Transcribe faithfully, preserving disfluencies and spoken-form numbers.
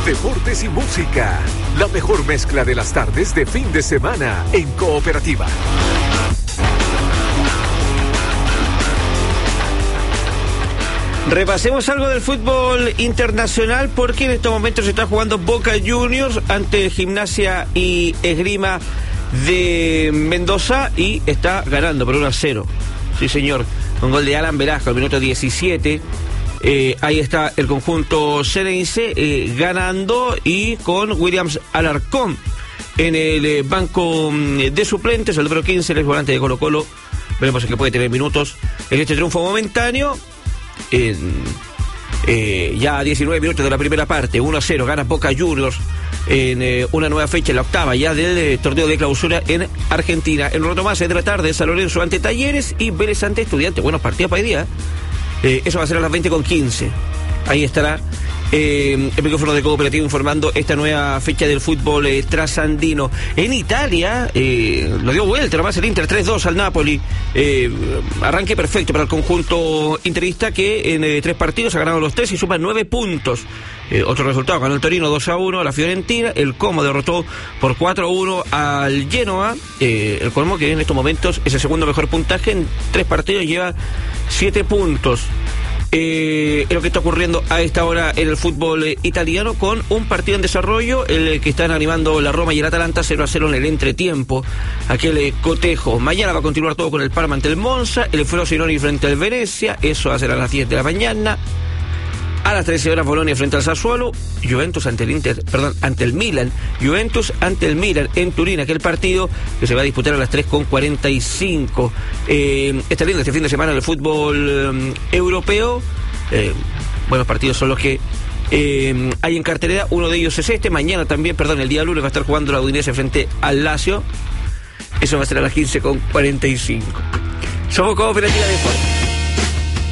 deportes y música. La mejor mezcla de las tardes de fin de semana en Cooperativa. Repasemos algo del fútbol internacional porque en estos momentos se está jugando Boca Juniors ante Gimnasia y Esgrima de Mendoza y está ganando por uno a cero. Sí, señor, con gol de Alan Velasco al minuto diecisiete. Eh, ahí está el conjunto Ceneice eh, ganando y con Williams Alarcón en el eh, banco de suplentes, el número quince, el volante de Colo Colo. Veremos en que puede tener minutos en este triunfo momentáneo. En, eh, ya a diecinueve minutos de la primera parte, uno a cero, gana Boca Juniors en eh, una nueva fecha, en la octava ya del eh, torneo de clausura en Argentina. En un rato más, de la tarde, San Lorenzo ante Talleres y Vélez ante Estudiantes. Buenos partidos para hoy día. Eh, eso va a ser a las veinte con quince. Ahí estará eh, el micrófono de Cooperativa informando esta nueva fecha del fútbol eh, trasandino. En Italia eh, lo dio vuelta nomás el Inter tres dos al Napoli. Eh, arranque perfecto para el conjunto interista que en eh, tres partidos ha ganado los tres y suma nueve puntos. Eh, otro resultado, ganó el Torino dos a uno a la Fiorentina, el Como derrotó por cuatro a uno al Genoa, eh, el Como que en estos momentos es el segundo mejor puntaje, en tres partidos lleva siete puntos. Eh, es lo que está ocurriendo a esta hora en el fútbol eh, italiano, con un partido en desarrollo, el eh, que están animando la Roma y el Atalanta, cero a cero en el entretiempo, aquel eh, cotejo. Mañana va a continuar todo con el Parma ante el Monza, el Frosinone frente al Venezia, eso va a ser a las diez de la mañana. A las trece horas Bolonia frente al Sassuolo, Juventus ante el Inter, perdón, ante el Milan, Juventus ante el Milan en Turín, aquel partido que se va a disputar a las tres con cuarenta y cinco. Eh, está lindo este fin de semana el fútbol eh, europeo. Eh, buenos partidos son los que eh, hay en cartelera, uno de ellos es este, mañana también, perdón, el día lunes va a estar jugando la Udinese frente al Lazio, eso va a ser a las quince con cuarenta y cinco. Somos Cooperativa de Deportes.